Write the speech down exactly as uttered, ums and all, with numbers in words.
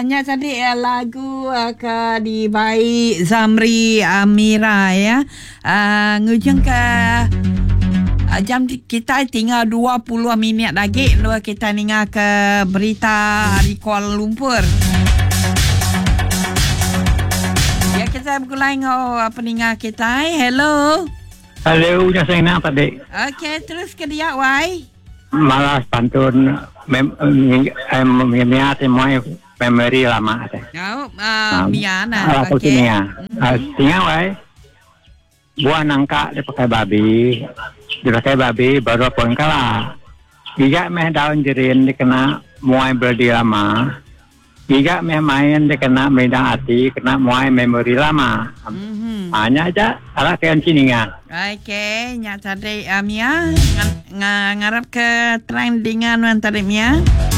nya tadi uh, lagu uh, ke di baik Zamri Amira ya. Uh, ngujung ke uh, jam kita tinggal dua puluh minit lagi lu kita ninga ke berita di Kuala Lumpur. Ya kita bergulai ngau peninga kita. Hello. Halo, dah saya nak tadi. Okey, terus ke dia wai. Malas pantun mem mem mem memory lama teh. Oh, uh, Mia na. Okey. Okay. Uh, tinggal wai. Buah nangka dia pakai babi. Dia pakai babi baru pun kalah. Tiga meh daun jerin dikena muai berdi lama. Tiga meh main dikena medang hati kena muai memori lama. Mhm. Hanya aja ala kayak sini ya. Okey, nya tadi uh, Mia ng- ng- ngarap ke trendingan wan tadi Mia.